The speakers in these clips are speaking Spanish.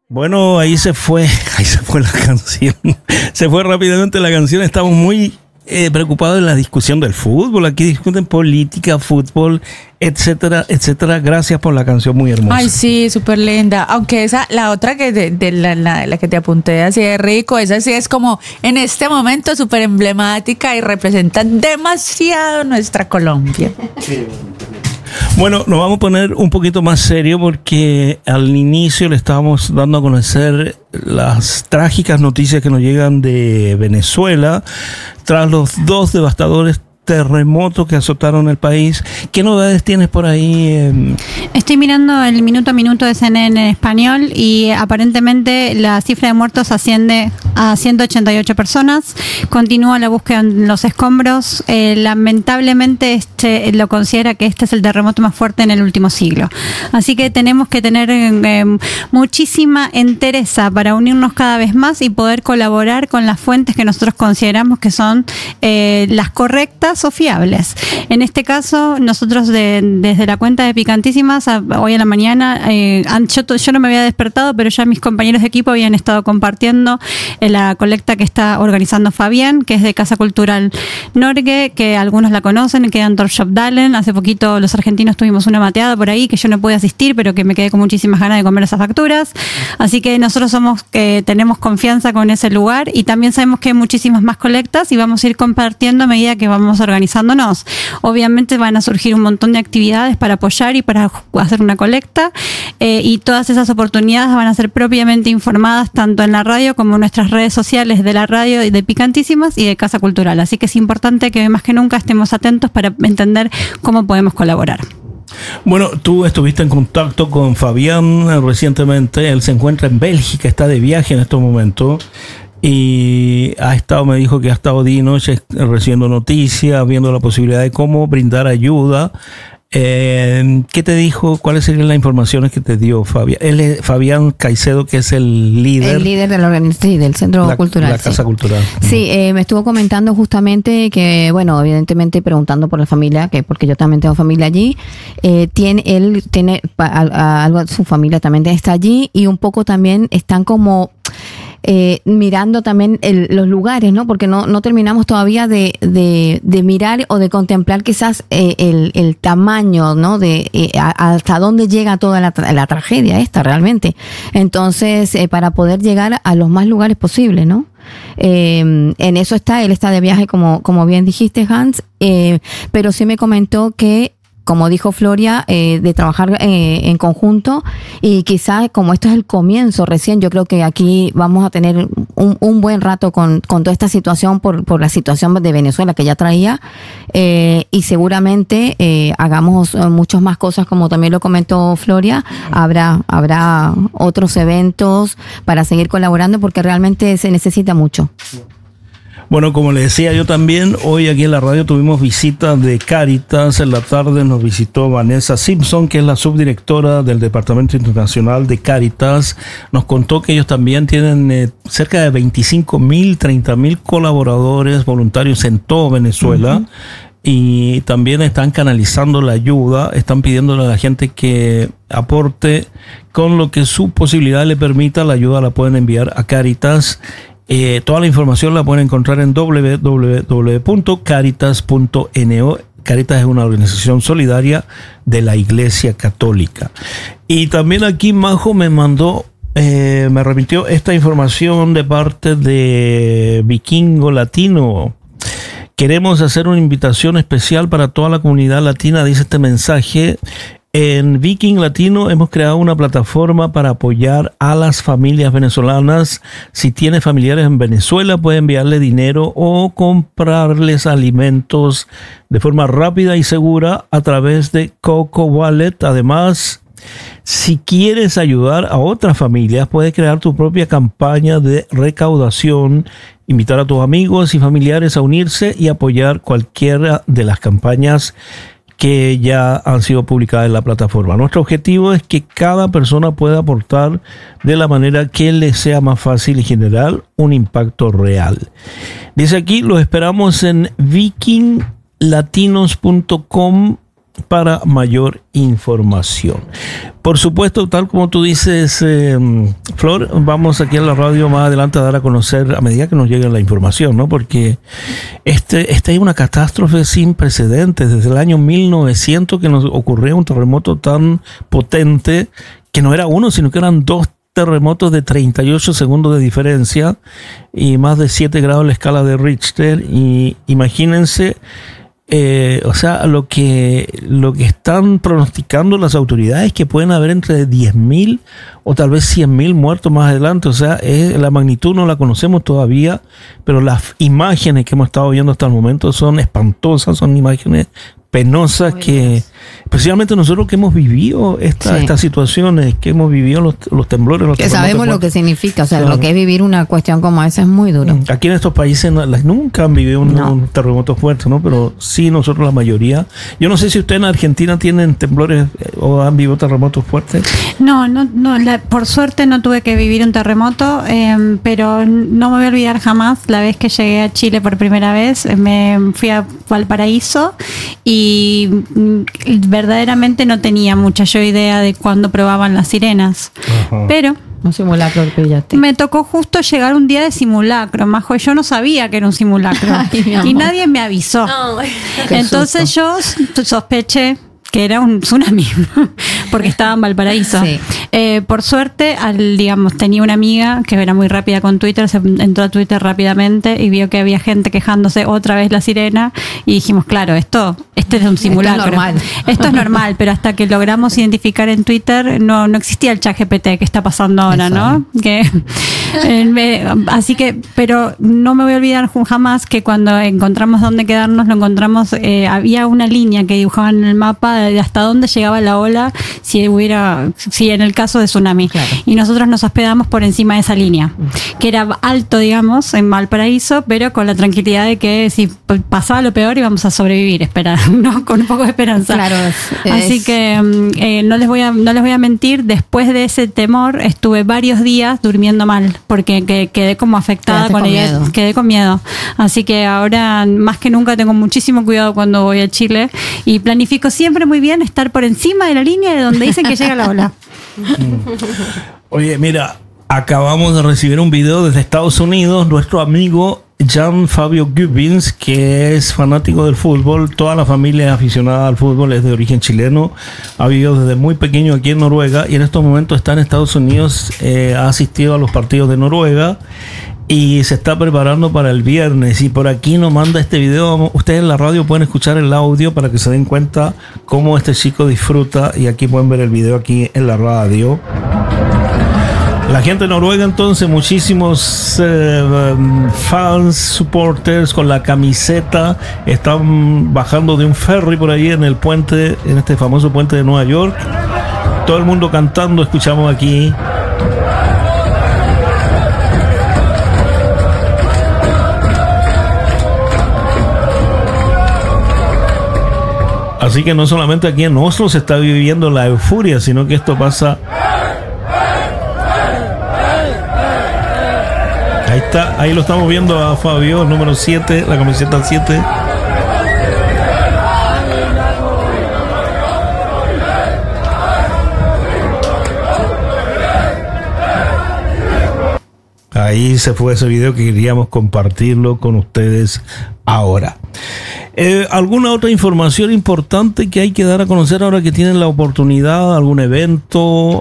Bueno, ahí se fue la canción. Se fue rápidamente la canción. Estamos muy preocupados de la discusión del fútbol. Aquí discuten política, fútbol, etcétera, etcétera. Gracias por la canción, muy hermosa. Ay, sí, súper linda. Aunque la otra que la que te apunté así de rico, esa sí es como en este momento súper emblemática y representa demasiado nuestra Colombia. Bueno, nos vamos a poner un poquito más serio porque al inicio le estábamos dando a conocer las trágicas noticias que nos llegan de Venezuela tras los 2 devastadores terremotos que azotaron el país. ¿Qué novedades tienes por ahí? Estoy mirando el minuto a minuto de CNN en español y aparentemente la cifra de muertos asciende a 188 personas. Continúa la búsqueda en los escombros. Lamentablemente lo considera que este es el terremoto más fuerte en el último siglo. Así que tenemos que tener muchísima entereza para unirnos cada vez más y poder colaborar con las fuentes que nosotros consideramos que son las correctas o fiables. En este caso, nosotros desde la cuenta de Picantísimas, hoy a la mañana, yo no me había despertado, pero ya mis compañeros de equipo habían estado compartiendo la colecta que está organizando Fabián, que es de Casa Cultural Norge, que algunos la conocen, que es Torshop Dalen. Hace poquito los argentinos tuvimos una mateada por ahí, que yo no pude asistir, pero que me quedé con muchísimas ganas de comer esas facturas. Así que nosotros tenemos confianza con ese lugar y también sabemos que hay muchísimas más colectas y vamos a ir compartiendo a medida que vamos organizándonos. Obviamente van a surgir un montón de actividades para apoyar y para hacer una colecta y todas esas oportunidades van a ser propiamente informadas tanto en la radio como en nuestras redes sociales de la radio y de Picantísimas y de Casa Cultural. Así que es importante que más que nunca estemos atentos para entender cómo podemos colaborar. Bueno, tú estuviste en contacto con Fabián recientemente. Él se encuentra en Bélgica, está de viaje en estos momentos. Y me dijo que ha estado día y noche recibiendo noticias, viendo la posibilidad de cómo brindar ayuda. ¿Qué te dijo? ¿Cuáles serían las informaciones que te dio Fabián? Él es Fabián Caicedo, que es el líder de la organización del Centro Cultural. La Casa Cultural. Sí, me estuvo comentando justamente que, bueno, evidentemente preguntando por la familia, porque yo también tengo familia allí. Él tiene algo, su familia también está allí y un poco también están como mirando también los lugares, ¿no? Porque no terminamos todavía de mirar o de contemplar quizás el tamaño, ¿no? Hasta dónde llega toda la tragedia esta realmente. Entonces, para poder llegar a los más lugares posibles, ¿no? En eso él está de viaje, como bien dijiste, Hans, pero sí me comentó que, como dijo Floria, de trabajar en conjunto y quizás como esto es el comienzo recién, yo creo que aquí vamos a tener un buen rato con toda esta situación por la situación de Venezuela que ya traía y seguramente hagamos muchas más cosas como también lo comentó Floria, habrá otros eventos para seguir colaborando porque realmente se necesita mucho. Bueno, como le decía yo también, hoy aquí en la radio tuvimos visita de Cáritas. En la tarde nos visitó Vanessa Simpson, que es la subdirectora del Departamento Internacional de Cáritas. Nos contó que ellos también tienen cerca de 25,000, 30,000 colaboradores voluntarios en todo Venezuela. Uh-huh. Y también están canalizando la ayuda, están pidiéndole a la gente que aporte con lo que su posibilidad le permita. La ayuda la pueden enviar a Cáritas. Toda la información la pueden encontrar en www.caritas.no. Caritas es una organización solidaria de la Iglesia Católica. Y también aquí Majo me remitió esta información de parte de Vikingo Latino. Queremos hacer una invitación especial para toda la comunidad latina, dice este mensaje. En Viking Latino hemos creado una plataforma para apoyar a las familias venezolanas. Si tiene familiares en Venezuela, puede enviarle dinero o comprarles alimentos de forma rápida y segura a través de Coco Wallet. Además, si quieres ayudar a otras familias, puedes crear tu propia campaña de recaudación, invitar a tus amigos y familiares a unirse y apoyar cualquiera de las campañas que ya han sido publicadas en la plataforma. Nuestro objetivo es que cada persona pueda aportar de la manera que le sea más fácil y generar un impacto real. Dice aquí, los esperamos en vikinglatinos.com para mayor información. Por supuesto, tal como tú dices, Flor, vamos aquí a la radio más adelante a dar a conocer a medida que nos llegue la información, ¿no? Porque esta es una catástrofe sin precedentes. Desde el año 1900 que nos ocurrió un terremoto tan potente, que no era uno, sino que eran 2 terremotos de 38 segundos de diferencia y más de 7 grados en la escala de Richter. Y imagínense, o sea, lo que están pronosticando las autoridades, que pueden haber entre 10.000 o tal vez 100.000 muertos más adelante. O sea, la magnitud no la conocemos todavía, pero las imágenes que hemos estado viendo hasta el momento son espantosas, son imágenes penosas que, especialmente nosotros que hemos vivido estas situaciones, que hemos vivido los temblores, los que sabemos lo que significa, o sea, claro, lo que es vivir una cuestión como esa es muy duro. Aquí en estos países nunca han vivido un terremoto fuerte, ¿no? Pero sí, nosotros la mayoría. Yo no sé si usted en Argentina tienen temblores o han vivido terremotos fuertes. No, por suerte no tuve que vivir un terremoto, pero no me voy a olvidar jamás la vez que llegué a Chile por primera vez. Me fui a Valparaíso y verdaderamente no tenía mucha idea de cuándo probaban las sirenas. Ajá. Pero Un simulacro que pillaste. me tocó justo llegar un día de simulacro, Majo, y yo no sabía que era un simulacro. Ay, mi amor. Y nadie me avisó. Qué Entonces yo sospeché que era un tsunami, porque estaba en Valparaíso. Sí. Por suerte, tenía una amiga que era muy rápida con Twitter, se entró a Twitter rápidamente y vio que había gente quejándose otra vez la sirena, y dijimos, claro, este es un simulacro. Esto es normal, pero hasta que logramos identificar en Twitter no existía el ChatGPT que está pasando ahora, ¿no? Así que, pero no me voy a olvidar jamás que cuando encontramos dónde quedarnos, lo encontramos, había una línea que dibujaban en el mapa de hasta dónde llegaba la ola si en el caso de tsunami. Claro. Y nosotros nos hospedamos por encima de esa línea, que era alto, digamos, en Valparaíso, pero con la tranquilidad de que si pasaba lo peor íbamos a sobrevivir, ¿no? Con un poco de esperanza. Claro, así que no les voy a mentir, después de ese temor estuve varios días durmiendo mal, porque quedé como afectada con ella. Quedé con miedo. Así que ahora más que nunca tengo muchísimo cuidado cuando voy a Chile y planifico siempre muy bien estar por encima de la línea de donde dicen que llega la ola. Oye, mira, acabamos de recibir un video desde Estados Unidos. Nuestro amigo Jan Fabio Gubbins, que es fanático del fútbol, toda la familia aficionada al fútbol, es de origen chileno, ha vivido desde muy pequeño aquí en Noruega y en estos momentos está en Estados Unidos, ha asistido a los partidos de Noruega y se está preparando para el viernes, y por aquí nos manda este video. Ustedes en la radio pueden escuchar el audio para que se den cuenta cómo este chico disfruta, y aquí pueden ver el video aquí en la radio. La gente de Noruega, entonces, muchísimos fans, supporters con la camiseta, están bajando de un ferry por ahí en el puente, en este famoso puente de Nueva York. Todo el mundo cantando, escuchamos aquí. Así que no solamente aquí en Oslo se está viviendo la euforia, sino que esto pasa. Ahí está, ahí lo estamos viendo a Fabio, el número 7, la camiseta 7. Ahí se fue ese video que queríamos compartirlo con ustedes ahora. ¿Alguna otra información importante que hay que dar a conocer ahora que tienen la oportunidad? ¿Algún evento?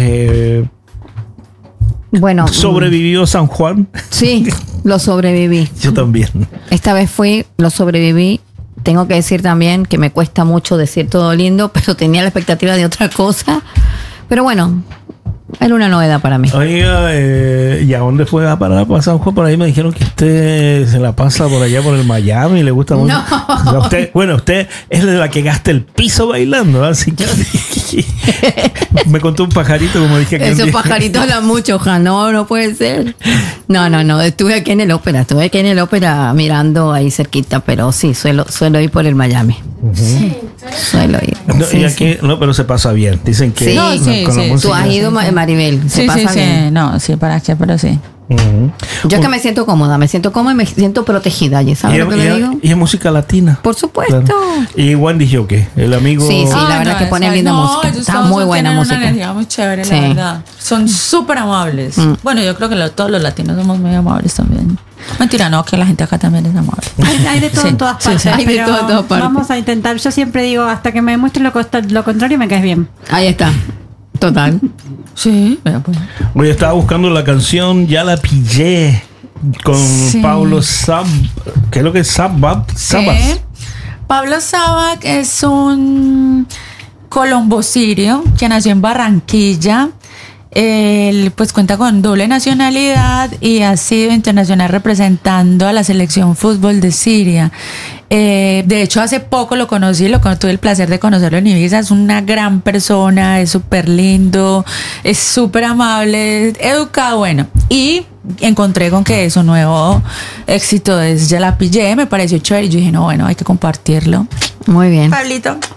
Bueno, ¿Sobrevivió San Juan? Sí, lo sobreviví. Yo también. Esta vez lo sobreviví. Tengo que decir también que me cuesta mucho decir todo lindo, pero tenía la expectativa de otra cosa. Pero bueno, era una novedad para mí. Oiga, ¿y a dónde fue a parar para San Juan? Por ahí me dijeron que usted se la pasa por allá por el Miami, le gusta mucho. No. Usted es de la que gasta el piso bailando, así que me contó un pajarito, como dije que esos pajaritos hablan mucho, no puede ser. No, estuve aquí en el ópera mirando ahí cerquita, pero sí, suelo ir por el Miami. Suelo ir. No, Sí, y aquí, sí. no, pero se pasa bien. Dicen que Sí. No, sí, con la sí. música- Tú has ido, Maribel. Se Sí, pasa sí, sí. bien. No, sí, para qué, pero sí. Ujú. Yo es que me siento cómoda y me siento protegida allí. ¿Sabes Y lo que es- le digo? y es música latina. Por supuesto. Claro. Y Wendy Jockey, el amigo. Sí, sí. la verdad que ponen linda música. Ellos Está todos muy buena tienen música. una energía muy chévere, Sí. la verdad. Son súper amables. Bueno, yo creo que todos los latinos somos muy amables también. Mentira, no, que la gente acá también es amable. Hay de todo Sí, en todas sí, partes. sí. Hay de pero todo en todas partes. Vamos a intentar. Yo siempre digo, hasta que me demuestres lo contrario, me caes bien. Ahí está. Total. Sí, mira, pues. Hoy estaba buscando la canción Ya la pillé con Sí. Pablo Sab. ¿Qué es lo que es Sabas? Sí. Pablo Sabac es un colombo-sirio que nació en Barranquilla. Él pues cuenta con doble nacionalidad y ha sido internacional representando a la selección fútbol de Siria. De hecho, hace poco lo conocí, tuve el placer de conocerlo en Ibiza. Es una gran persona, es súper lindo, es súper amable, educado, bueno. Y encontré con que su nuevo éxito es Ya la pillé, me pareció chévere y yo dije, no, bueno, hay que compartirlo. Muy bien. Pablito.